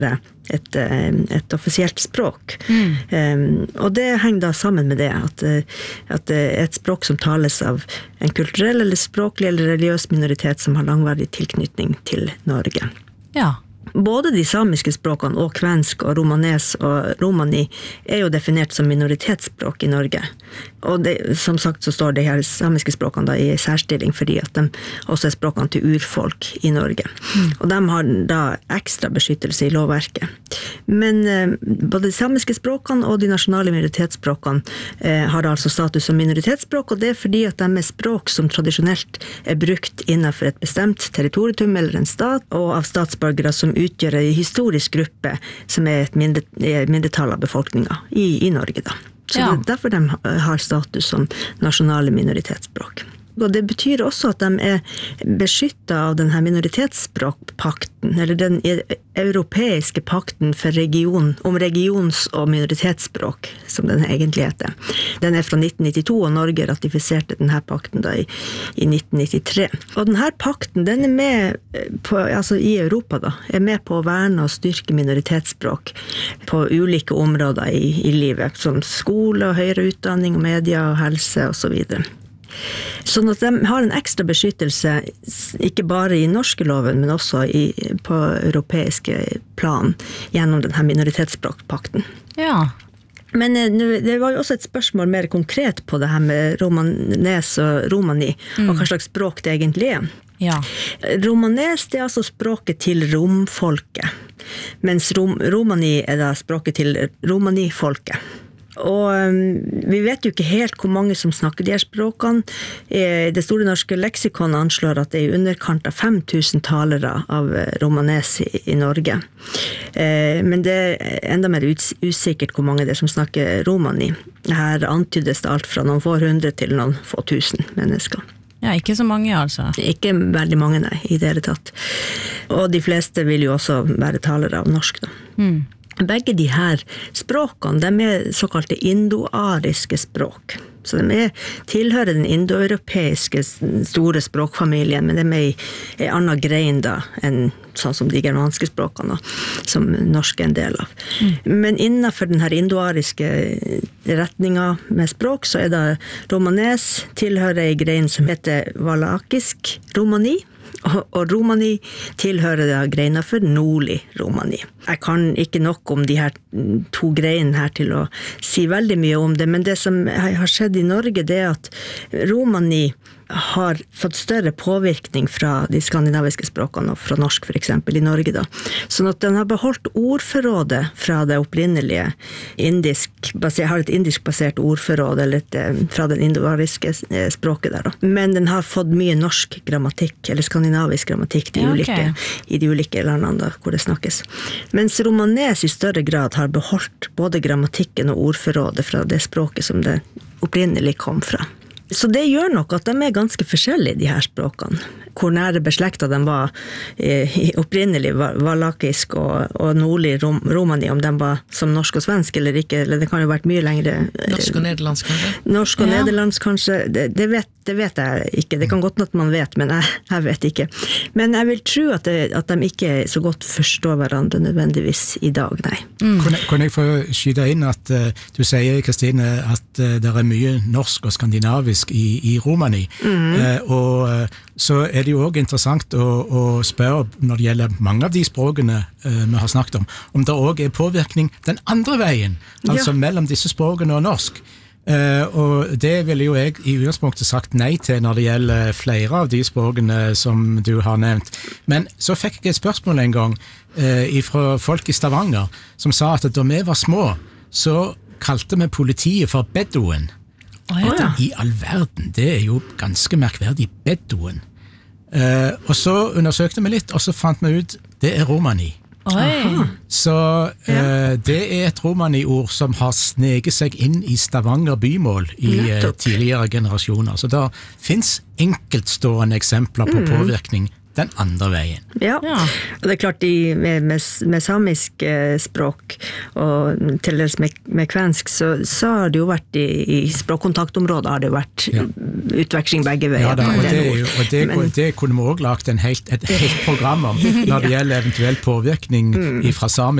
et offisielt språk. Og det henger da sammen med det, at det er et språk som tales av en kulturell eller språklig eller religiøs minoritet som har langvarig tilknytning til Norge. Ja. Både de samiske språkene og kvensk og romanes og romani er jo definert som minoritetsspråk i Norge. Og som sagt så står de her samiske språkene da i særstilling fordi at de også er språkene til urfolk i Norge. Og de har da ekstra beskyttelse i lovverket. Men både de samiske språkene og de nasjonale minoritetsspråkene har altså status som minoritetsspråk, og det er fordi at de er språk som tradisjonelt er brukt innenfor et bestemt territorium eller en stat, og av statsborgere som utgjør en historisk gruppe som er et mindretall av befolkningen i Norge da. Så det er derfor de har status som nasjonale minoritetsspråk. Og det betyr også at de er beskyttet av denne minoritetsspråkpakten, eller den europeiske pakten for om regions- og minoritetsspråk, som den egentlig heter. Den er fra 1992, og Norge ratifiserte denne pakten da i 1993. Og denne pakten, den er med på, altså i Europa da, er med på å verne og styrke minoritetsspråk på ulike områder i livet, som skole og høyere utdanning, og media og helse og så videre. Sånn at de har en ekstra beskyttelse, ikke bare i norske loven, men også på europeiske plan, gjennom denne minoritetsspråkpakten. Ja. Men det var jo også et spørsmål mer konkret på det her med romanes og romani, og hva slags språk det egentlig er. Ja. Romanes, det er altså språket til romfolket, mens romani er da språket til romanifolket. Og vi vet jo ikke helt hvor mange som snakker de her språkene. Det store norske leksikon anslår at det er i underkant av 5000 talere av romanes i Norge. Men det er enda mer usikkert hvor mange det er som snakker romani. Her antydes det alt fra noen få hundre til noen få tusen mennesker. Ja, ikke så mange altså. Ikke veldig mange, nei, i det hele tatt. Og de fleste vil jo også være talere av norsk da. Begge de her språkene, de er såkalte indoariske språk. Så de tilhører den indoeuropeiske store språkfamilien, men de er i en annen grein da, enn sånn som de germanske språkene, som norsk er en del av. Men innenfor den her indoariske retningen med språk, så er det romanes, tilhører en grein som heter valakisk romani, og romani tilhører da greina for nordlig romani. Jeg kan ikke nok om de her to greiene her til å si veldig mye om det, men det som har skjedd i Norge, det er at romani har fått større påvirkning fra de skandinaviske språkene og fra norsk for eksempel i Norge da. Sånn at den har beholdt ordforrådet fra det opprinnelige har et indisk basert ordforråd eller fra den indoariske språket der da. Men den har fått mye norsk grammatikk eller skandinavisk grammatikk i de ulike landene da, hvor det snakkes. Mens romanes i større grad har beholdt både grammatikken og ordforrådet fra det språket som det opprinnelig kom fra. Så det gjør nok at de er ganske forskjellige, de her språkene. Hvor nære beslektet de var opprinnelig valakisk og nordlig romani, om de var som norsk og svensk eller ikke, eller det kan jo vært mye lengre. Norsk og nederlandsk kanskje? Norsk og nederlandsk kanskje, det vet jeg ikke. Det kan godt at man vet, men jeg vet ikke. Men jeg vil tro at de ikke så godt forstår hverandre nødvendigvis i dag, nei. Kunne jeg få skyte inn at du sier, Kristine, at det er mye norsk og skandinavisk i romani, og så er det jo også interessant å spørre når det gjelder mange av de språkene vi har snakket om det også er påvirkning den andre veien, altså mellom disse språkene og norsk. Og det ville jo jeg i utgangspunktet sagt nei til når det gjelder flere av de språkene som du har nevnt. Men så fikk jeg et spørsmål en gang fra folk i Stavanger som sa at da vi var små, så kalte vi politiet for Bedouin. I all verden, det er jo ganske merkverdig Bedouin. Og så undersøkte vi litt, og så fant vi ut det er romani. Så det er et romani-ord som har sneget seg inn i Stavanger bymål i tidligere generasjoner. Så det finnes enkeltstående eksempler på påvirkning den andre veien. Ja, og det klart med samisk språk og til dels med kvensk, så har det jo vært i språkkontaktområdet har det jo vært utveksling begge veier. Ja, og det kunne vi også lagt et helt program om når det gjelder eventuell påvirkning fra samisk